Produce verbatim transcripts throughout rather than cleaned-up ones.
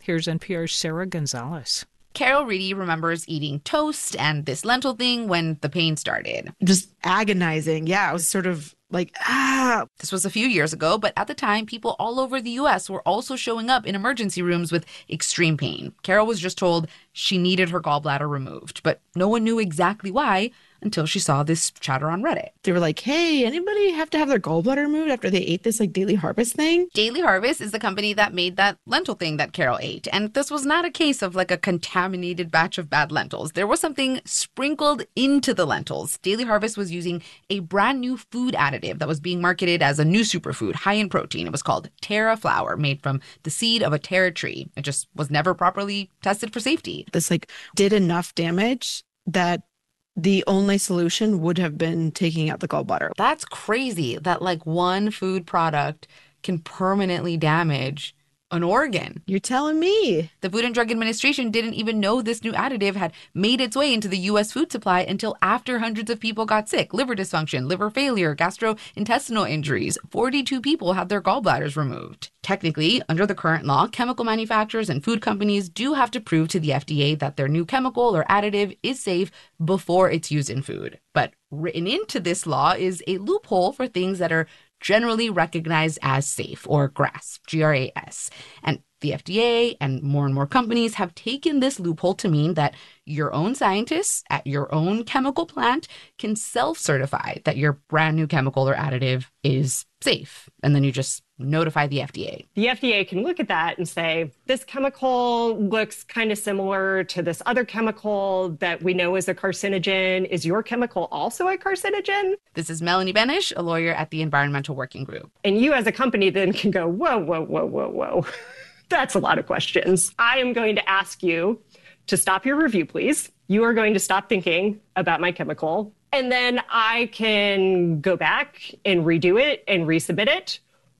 Here's N P R's Sarah Gonzalez. Carol Reedy remembers eating toast and this lentil thing when the pain started. Just agonizing. Yeah, it was sort of like, ah. This was a few years ago, but at the time, people all over the U S were also showing up in emergency rooms with extreme pain. Carol was just told she needed her gallbladder removed, but no one knew exactly why until she saw this chatter on Reddit. They were like, hey, anybody have to have their gallbladder removed after they ate this like Daily Harvest thing? Daily Harvest is the company that made that lentil thing that Carol ate. And this was not a case of like a contaminated batch of bad lentils. There was something sprinkled into the lentils. Daily Harvest was using a brand new food additive that was being marketed as a new superfood, high in protein. It was called Terra flour, made from the seed of a Terra tree. It just was never properly tested for safety. This like did enough damage that the only solution would have been taking out the gallbladder. That's crazy that like one food product can permanently damage an organ. You're telling me. The Food and Drug Administration didn't even know this new additive had made its way into the U S food supply until after hundreds of people got sick. Liver dysfunction, liver failure, gastrointestinal injuries. forty-two people had their gallbladders removed. Technically, under the current law, chemical manufacturers and food companies do have to prove to the F D A that their new chemical or additive is safe before it's used in food. But written into this law is a loophole for things that are generally recognized as safe, or GRAS, G R A S. And the F D A and more and more companies have taken this loophole to mean that your own scientists at your own chemical plant can self-certify that your brand new chemical or additive is safe. And then you just notify the F D A. The F D A can look at that and say, this chemical looks kind of similar to this other chemical that we know is a carcinogen. Is your chemical also a carcinogen? This is Melanie Benish, a lawyer at the Environmental Working Group. And you as a company then can go, whoa, whoa, whoa, whoa, whoa. That's a lot of questions. I am going to ask you to stop your review, please. You are going to stop thinking about my chemical. And then I can go back and redo it and resubmit it.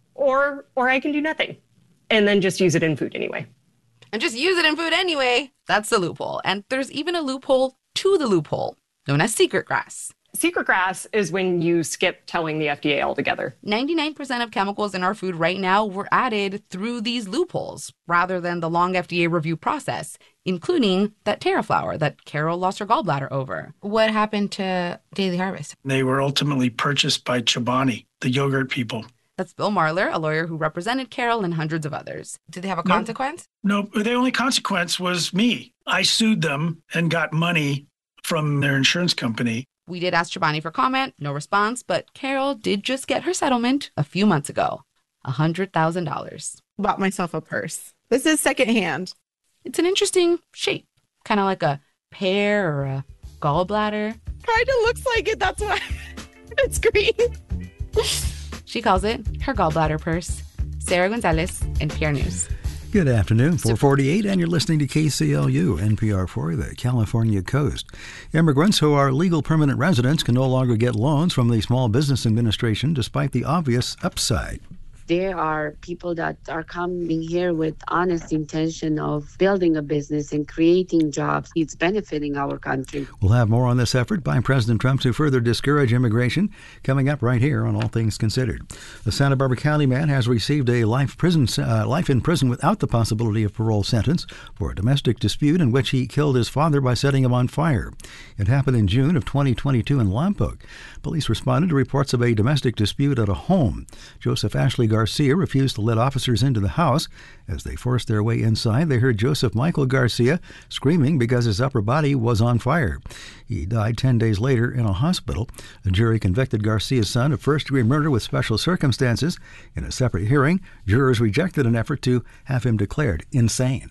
Or or I can do nothing and then just use it in food anyway. And just use it in food anyway. That's the loophole. And there's even a loophole to the loophole, known as secret GRAS. Secret GRAS is when you skip telling the F D A altogether. ninety-nine percent of chemicals in our food right now were added through these loopholes rather than the long F D A review process, including that Terra flour that Carol lost her gallbladder over. What happened to Daily Harvest? They were ultimately purchased by Chobani, the yogurt people. That's Bill Marler, a lawyer who represented Carol and hundreds of others. Did they have a No. consequence? No, the only consequence was me. I sued them and got money from their insurance company. We did ask Chobani for comment, no response, but Carol did just get her settlement a few months ago, one hundred thousand dollars. Bought myself a purse. This is secondhand. It's an interesting shape, kind of like a pear or a gallbladder. Kind of looks like it, that's why it's green. She calls it her gallbladder purse. Sarah Gonzalez, N P R News. Good afternoon, four forty-eight, and you're listening to K C L U, N P R for the California coast. Immigrants who are legal permanent residents can no longer get loans from the Small Business Administration despite the obvious upside. There are people that are coming here with honest intention of building a business and creating jobs. It's benefiting our country. We'll have more on this effort by President Trump to further discourage immigration coming up right here on All Things Considered. The Santa Barbara County man has received a life prison, uh, life in prison without the possibility of parole sentence for a domestic dispute in which he killed his father by setting him on fire. It happened in June of twenty twenty-two in Lompoc. Police responded to reports of a domestic dispute at a home. Joseph Ashley Garcia refused to let officers into the house. As they forced their way inside, they heard Joseph Michael Garcia screaming because his upper body was on fire. He died ten days later in a hospital. A jury convicted Garcia's son of first-degree murder with special circumstances. In a separate hearing, jurors rejected an effort to have him declared insane.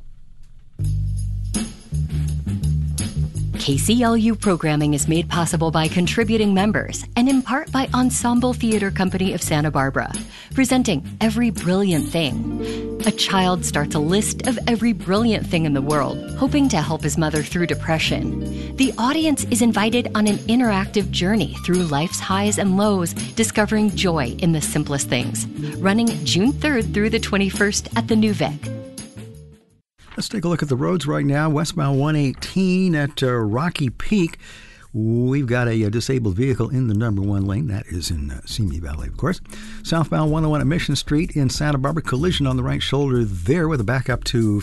K C L U programming is made possible by contributing members and in part by Ensemble Theater Company of Santa Barbara, presenting Every Brilliant Thing. A child starts a list of every brilliant thing in the world, hoping to help his mother through depression. The audience is invited on an interactive journey through life's highs and lows, discovering joy in the simplest things. Running June third through the twenty-first at the New Vic. Let's take a look at the roads right now. Westbound one eighteen at uh, Rocky Peak. We've got a, a disabled vehicle in the number one lane. That is in uh, Simi Valley, of course. Southbound one oh one at Mission Street in Santa Barbara. Collision on the right shoulder there with a backup to